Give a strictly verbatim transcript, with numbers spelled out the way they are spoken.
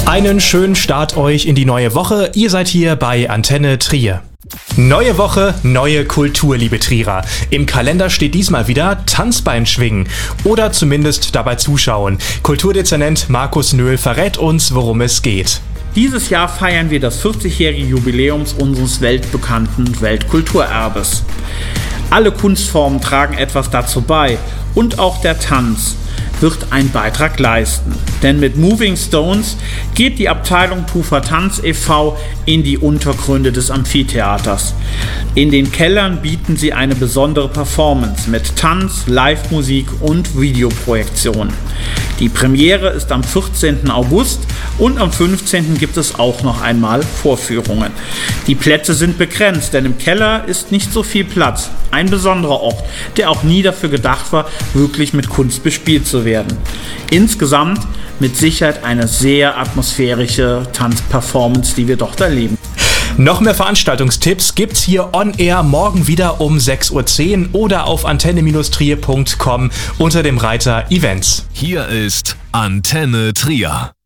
Einen schönen Start euch in die neue Woche. Ihr seid hier bei Antenne Trier. Neue Woche, neue Kultur, liebe Trierer. Im Kalender steht diesmal wieder Tanzbein schwingen oder zumindest dabei zuschauen. Kulturdezernent Markus Nöhl verrät uns, worum es geht. Dieses Jahr feiern wir das vierzigjährige Jubiläum unseres weltbekannten Weltkulturerbes. Alle Kunstformen tragen etwas dazu bei und auch der Tanz wird einen Beitrag leisten. Denn mit Moving Stones geht die Abteilung Tufer Tanz e V in die Untergründe des Amphitheaters. In den Kellern bieten sie eine besondere Performance mit Tanz, Live-Musik und Videoprojektion. Die Premiere ist am vierzehnten August und am fünfzehnten gibt es auch noch einmal Vorführungen. Die Plätze sind begrenzt, denn im Keller ist nicht so viel Platz. Ein besonderer Ort, der auch nie dafür gedacht war, wirklich mit Kunst bespielt zu werden. Insgesamt mit Sicherheit eine sehr atmosphärische Tanzperformance, die wir dort erleben. Noch mehr Veranstaltungstipps gibt's hier on air morgen wieder um sechs Uhr zehn oder auf antenne Trier punkt com unter dem Reiter Events. Hier ist Antenne Trier.